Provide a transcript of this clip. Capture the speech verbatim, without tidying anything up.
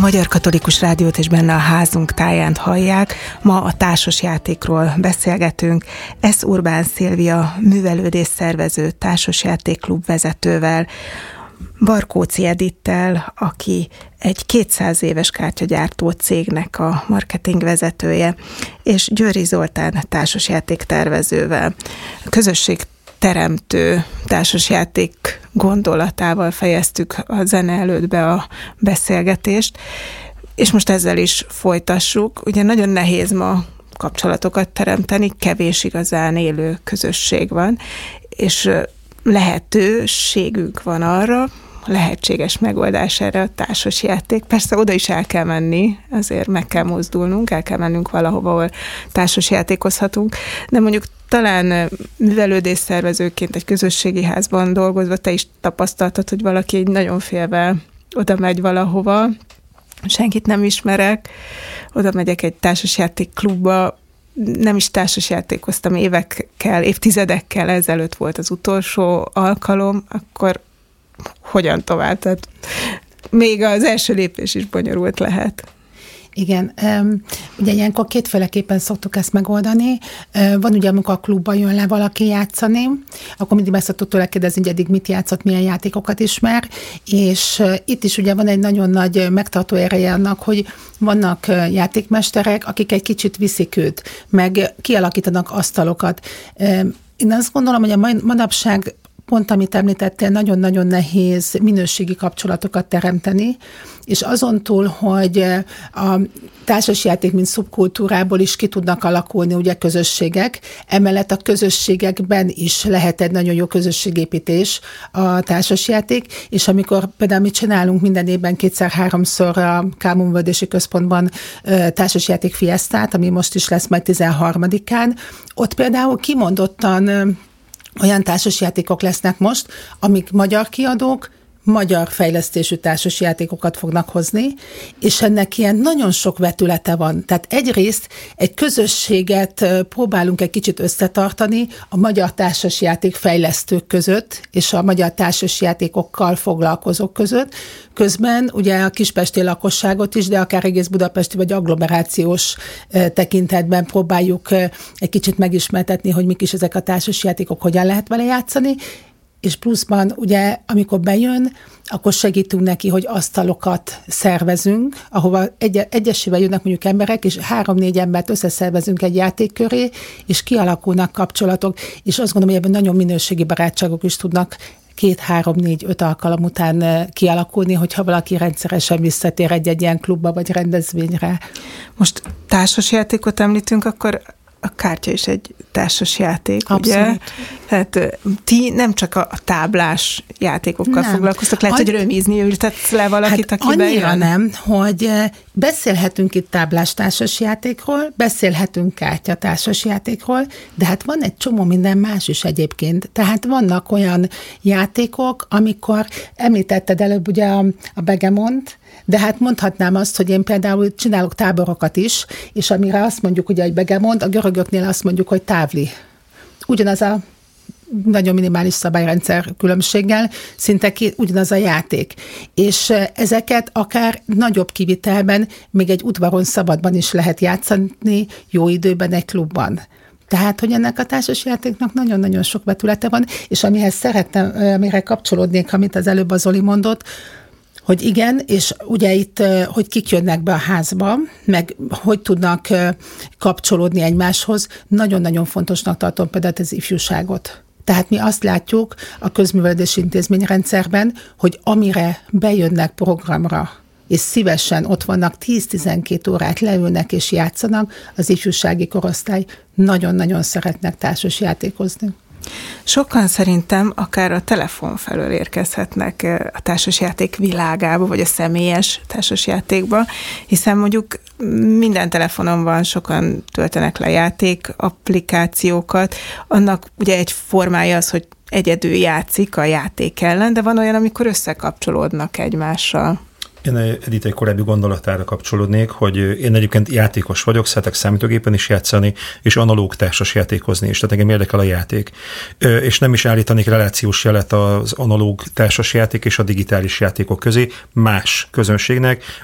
Magyar Katolikus Rádiót és benne a házunk táján hallják. Ma a társasjátékról beszélgetünk. Ez Urbán Szilvia művelődés szervező társasjátékklub vezetővel, Barkóczy Edittel, aki egy kétszáz éves kártyagyártó cégnek a marketing vezetője, és Győri Zoltán társasjáték tervezővel. A közösség teremtő társasjáték gondolatával fejeztük a zene előtt be a beszélgetést, és most ezzel is folytassuk. Ugye nagyon nehéz ma kapcsolatokat teremteni, kevés igazán élő közösség van, és lehetőségünk van arra, lehetséges megoldás erre a társasjáték. Persze oda is el kell menni, azért meg kell mozdulnunk, el kell mennünk valahova, ahol társasjátékozhatunk, de mondjuk talán művelődés szervezőként egy közösségi házban dolgozva te is tapasztaltad, hogy valaki egy nagyon félve oda megy valahova, senkit nem ismerek, oda megyek egy társasjáték klubba, nem is társasjátékoztam évekkel, évtizedekkel ezelőtt volt az utolsó alkalom, akkor hogyan tovább? Tehát még az első lépés is bonyolult lehet. Igen, ugye ilyenkor kétféleképpen szoktuk ezt megoldani. Van ugye, amikor a klubban jön le valaki játszani, akkor mindig meg szoktuk tőle kérdezni, hogy eddig mit játszott, milyen játékokat ismer, és itt is ugye van egy nagyon nagy megtartó ereje annak, hogy vannak játékmesterek, akik egy kicsit viszik őt, meg kialakítanak asztalokat. Én azt gondolom, hogy a manapság pont, amit említettél, nagyon-nagyon nehéz minőségi kapcsolatokat teremteni, és azon túl, hogy a társasjáték, mint szubkultúrából is ki tudnak alakulni ugye közösségek, emellett a közösségekben is lehet egy nagyon jó közösségépítés a társasjáték, és amikor például mi csinálunk minden évben kétszer-háromszor a Kálmán Művelődési Központban társasjáték fiesztát, ami most is lesz majd tizenharmadikán, ott például kimondottan olyan társasjátékok lesznek most, amik magyar kiadók, magyar fejlesztésű társasjátékokat fognak hozni, és ennek ilyen nagyon sok vetülete van. Tehát egyrészt egy közösséget próbálunk egy kicsit összetartani a magyar társasjáték fejlesztők között, és a magyar társasjátékokkal foglalkozók között. Közben ugye a kispesti lakosságot is, de akár egész budapesti vagy agglomerációs tekintetben próbáljuk egy kicsit megismertetni, hogy mik is ezek a társasjátékok, hogyan lehet vele játszani, és pluszban ugye, amikor bejön, akkor segítünk neki, hogy asztalokat szervezünk, ahova egy- egyesével jönnek mondjuk emberek, és három-négy embert összeszervezünk egy játék köré, és kialakulnak kapcsolatok, és azt gondolom, hogy ebben nagyon minőségi barátságok is tudnak két, három, négy, öt alkalom után kialakulni, hogyha valaki rendszeresen visszatér egy-egy ilyen klubba vagy rendezvényre. Most társasjátékot említünk, akkor a kártya is egy társasjáték, ugye? Abszolút. Tehát ti nem csak a táblás játékokkal nem. foglalkoztok, lehet, Any- hogy römizni ültetsz le valakit, hát aki bejön? annyira nem, hogy beszélhetünk itt táblás társasjátékról, beszélhetünk kártya társasjátékról, de hát van egy csomó minden más is egyébként. Tehát vannak olyan játékok, amikor említetted előbb ugye a, a Begemont, de hát mondhatnám azt, hogy én például csinálok táborokat is, és amire azt mondjuk, hogy egy Begemont, a görögöknél azt mondjuk, hogy távli. Ugyanaz a nagyon minimális szabályrendszer különbséggel, szinte ki, ugyanaz a játék. És ezeket akár nagyobb kivitelben, még egy udvaron szabadban is lehet játszani, jó időben egy klubban. Tehát, hogy ennek a társasjátéknak nagyon-nagyon sok vetülete van, és amihez szerettem, amire kapcsolódnék, amit az előbb az Zoli mondott, hogy igen, és ugye itt, hogy kik jönnek be a házba, meg hogy tudnak kapcsolódni egymáshoz, nagyon-nagyon fontosnak tartom például az ifjúságot. Tehát mi azt látjuk a közművelődési intézményrendszerben, hogy amire bejönnek programra, és szívesen ott vannak tíz-tizenkét órát leülnek és játszanak, az ifjúsági korosztály nagyon-nagyon szeretnek társasjátékozni. Sokan szerintem akár a telefon felől érkezhetnek a társasjáték világába, vagy a személyes társasjátékba, hiszen mondjuk minden telefonon van, sokan töltenek le játék applikációkat. Annak ugye egy formája az, hogy egyedül játszik a játék ellen, de van olyan, amikor összekapcsolódnak egymással. Én Edith egy korábbi gondolatára kapcsolódnék, hogy én egyébként játékos vagyok, szeretek számítógépen is játszani, és analóg társas játékozni is, tehát engem érdekel a játék. És nem is állítanék relációs jelet az analóg társas játék és a digitális játékok közé más közönségnek.